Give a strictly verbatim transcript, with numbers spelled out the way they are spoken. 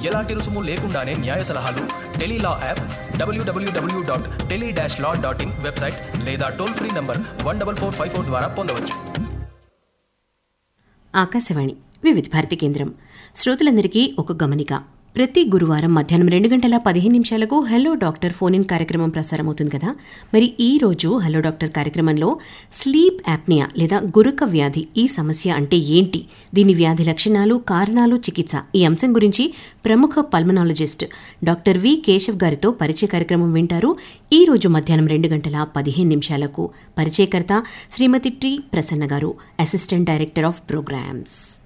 ఎలాంటి రుసుము లేకుండానే న్యాయ సలహాలు Tele-Law app, WWW dot tele dash law dot in website లేదా toll free number one double four five four ద్వారా పొందవచ్చు. ఆకాశవాణి వివిధ భారతి కేంద్రం. శ్రోతలందరికీ ఒక గమనిక. ప్రతి గురువారం మధ్యాహ్నం రెండు గంటల పదిహేను నిమిషాలకు హలో డాక్టర్ ఫోన్ ఇన్ కార్యక్రమం ప్రసారమవుతుంది కదా. మరి ఈ రోజు హలో డాక్టర్ కార్యక్రమంలో స్లీప్ యాప్నియా లేదా గురక వ్యాధి, ఈ సమస్య అంటే ఏంటి, దీని వ్యాధి లక్షణాలు, కారణాలు, చికిత్స, ఈ అంశం గురించి ప్రముఖ పల్మనాలజిస్ట్ డాక్టర్ వి కేశవ్ గారితో పరిచయ కార్యక్రమం వింటారు. ఈ రోజు మధ్యాహ్నం రెండు గంటల పదిహేను నిమిషాలకు. పరిచయకర్త శ్రీమతి టి ప్రసన్న గారు, అసిస్టెంట్ డైరెక్టర్ ఆఫ్ ప్రోగ్రామ్స్.